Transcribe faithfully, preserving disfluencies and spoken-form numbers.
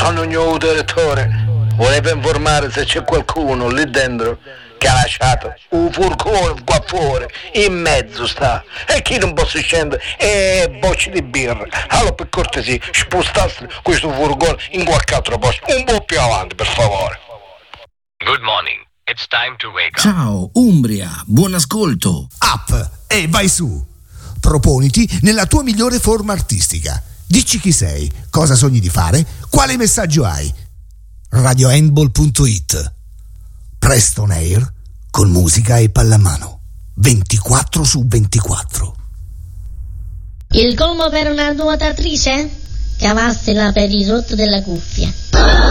sono il nuovo direttore. Volevo informare se c'è qualcuno lì dentro che ha lasciato un furgone qua fuori, in mezzo sta, e chi non posso scendere e bocce di birra. Allora per cortesia spostaste questo furgone in qualche altro posto, un po' più avanti per favore. Good morning, it's time to wake up. Ciao Umbria, buon ascolto. Up e vai su. Proponiti nella tua migliore forma artistica. Dici chi sei, cosa sogni di fare, quale messaggio hai. radio handball punto it. Preston Air con musica e pallamano ventiquattro su ventiquattro. Il colmo per una nuotatrice? Cavassela per il rotto della cuffia.